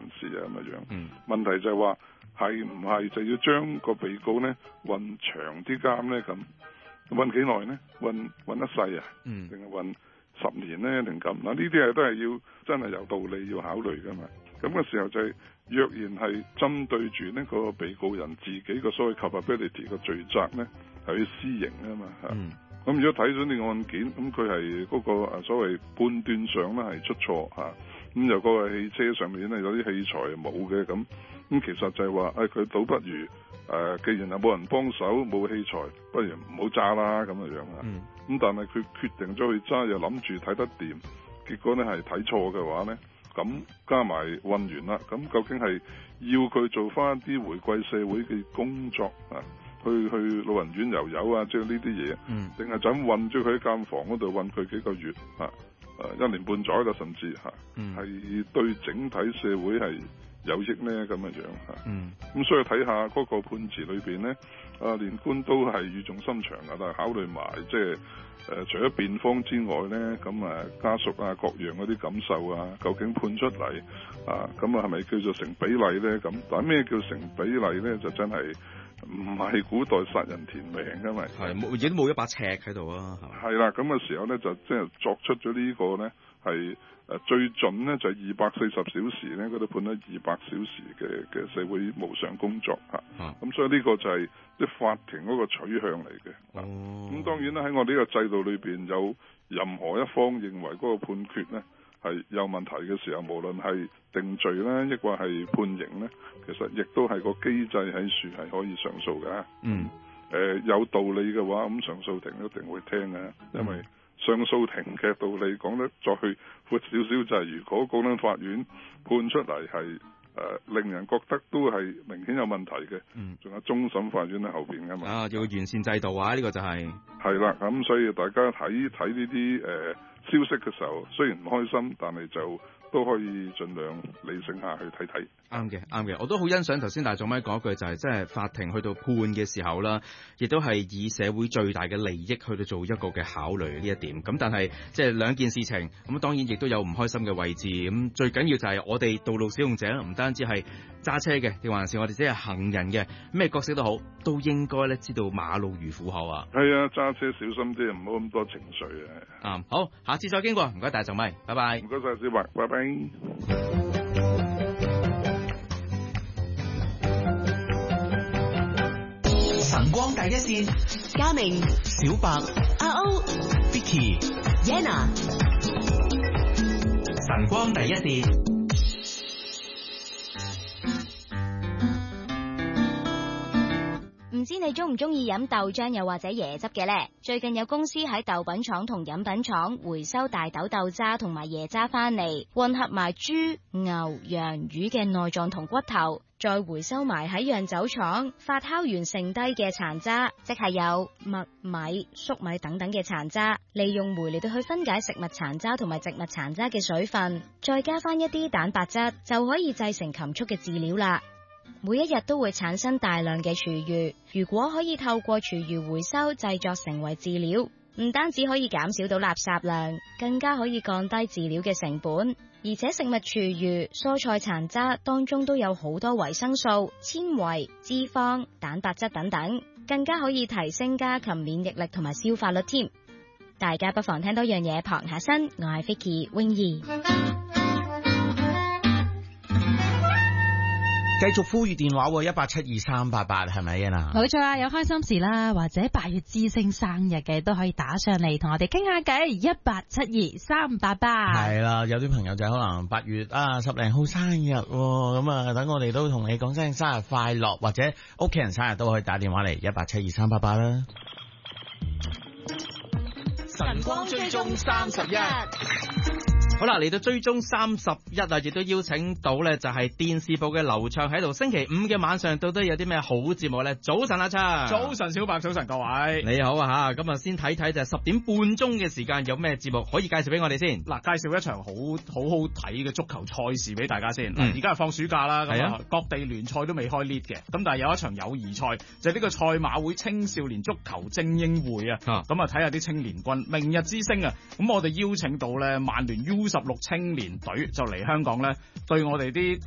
事啊咁樣。問題就係話係唔係就要將個被告呢運長啲監咧咁？運幾耐呢？運一世啊？定係運10年呢？定咁？嗱呢啲都係要真係有道理要考慮噶嘛。咁嘅時候就係若然係針對住呢個被告人自己個所謂 culpability 個罪責呢，係去施刑啊嘛嚇。咁如果睇咗呢個案件，咁佢係嗰個所謂判斷上咧係出錯嚇，咁又嗰個汽車上面咧有啲器材冇嘅咁其實就係話佢倒不如既然係冇人幫手冇器材，不如唔好揸啦咁嘅樣啊。咁但係佢決定咗去揸，又諗住睇得掂，結果咧係睇錯嘅話咧，咁加埋運完啦，咁究竟係要佢做翻啲回饋社會嘅工作啊？去老人院又有啊，即係呢啲嘢，定係就咁韞咗佢喺間房嗰度韞佢幾個月1年半載啦，甚至係對整體社會係有益呢咁嘅樣咁所以睇下嗰個判詞裏邊呢，連官都係語重心長啊，但係考慮埋即係除咗辯方之外呢，咁家屬啊各樣嗰啲感受啊，究竟判出嚟咁係咪叫做成比例呢？咁但係咩叫成比例呢？就真係唔係古代殺人填命㗎嘛， 已經冇一把尺喺度啊， 係啦，咁嘅時候呢，就即係作出咗呢個呢，係最準呢，就240小時呢，嗰度判咗200小時嘅社會無償工作咁所以呢個就係即係法庭嗰個取向嚟嘅。咁當然啦，喺我哋呢個制度裏邊，有任何一方認為嗰個判決呢係有問題嘅時候，無論係定罪啦，抑或係判刑咧，其實亦都係個機制喺處係可以上訴嘅。有道理嘅話，咁上訴庭一定會聽嘅，因為上訴庭嘅道理講得再闊少少，就係如果高等法院判出嚟係令人覺得都係明顯有問題嘅，仲有終審法院喺後邊㗎嘛。 要完善制度啊！呢個就係啦，咁所以大家睇呢啲消息嘅時候，雖然唔開心，但係就都可以盡量理性下去睇睇。 啱嘅，我都好欣賞頭先大總咪講一句，就係即係法庭去到判嘅時候啦，亦都係以社會最大嘅利益去到做一個嘅考慮呢一點。咁但係即係兩件事情，咁當然亦都有唔開心嘅位置。咁最緊要就係我哋道路使用者，唔單止係揸車嘅，定還是我哋只係行人嘅，咩角色都好，都應該咧知道馬路如虎口啊。 係啊，揸車小心啲，唔好咁多情緒啊。 好，下次再經過，唔該大總咪，拜拜。 唔該晒小白，拜拜。 晨光第一線，嘉明、小白、阿歐、Vicky、Yana。晨光第一線。 唔知你中唔中意飲豆漿又或者椰汁嘅呢？最近有公司喺豆品廠同飲品廠回收大豆豆渣同埋椰渣翻嚟，混合埋豬、牛、羊、魚嘅內臟同骨頭，再回收埋喺釀酒廠發酵完剩低嘅殘渣，即係有麥米、粟米等等嘅殘渣，利用煤嚟到去分解食物殘渣同埋植物殘渣嘅水分，再加翻一啲蛋白質，就可以製成禽畜嘅飼料啦。每一日都會產生大量嘅廚餘，如果可以透過廚餘回收製作成為飼料，唔單止可以減少到垃圾量，更加可以降低飼料嘅成本。而且食物廚餘、蔬菜殘渣當中都有好多維生素、纖維、脂肪、蛋白質等等，更加可以提升家禽免疫力同埋消化率添。大家不妨聽多樣嘢傍下身。我係 Vicky 泳兒。 繼續呼籲電話1872388係咪啊？ 冇錯啊，有開心事啦，或者8月之星生日嘅都可以打上嚟同我哋傾下偈，1872388。 係啦，有啲朋友就可能8月10零號生日，咁啊等我哋都同你講聲生日快樂，或者屋企人生日都可以打電話嚟1872388啦。 晨光追蹤31。 好啦，嚟到追蹤31啊，亦都邀請到咧就係電視部嘅劉暢喺度。星期五嘅晚上到底有啲咩好節目咧？早晨阿暢， 早晨小白，早晨各位， 你好啊吓。咁啊先睇睇就係10點半鐘嘅時間有咩節目可以介紹俾我哋先。 嗱，介紹一場好睇嘅足球賽事俾大家先。而家係放暑假啦，咁啊各地聯賽都未開 league 嘅，咁但係有一場友誼賽，就係呢個賽馬會青少年足球精英會啊。咁啊睇下啲青年軍明日之星啊。咁我哋邀請到咧曼聯 U16 青年隊就嚟香港咧，對我哋啲